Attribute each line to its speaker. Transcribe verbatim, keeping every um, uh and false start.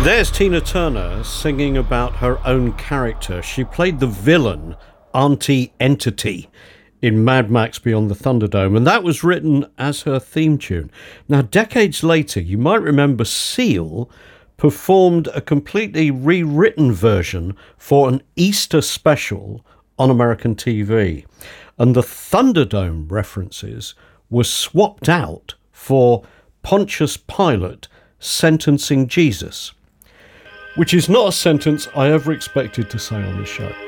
Speaker 1: There's Tina Turner singing about her own character. She played the villain, Auntie Entity, in Mad Max Beyond the Thunderdome, and that was written as her theme tune. Now, decades later, you might remember Seal performed a completely rewritten version for an Easter special on American T V, and the Thunderdome references were swapped out for Pontius Pilate sentencing Jesus, which is not a sentence I ever expected to say on the show.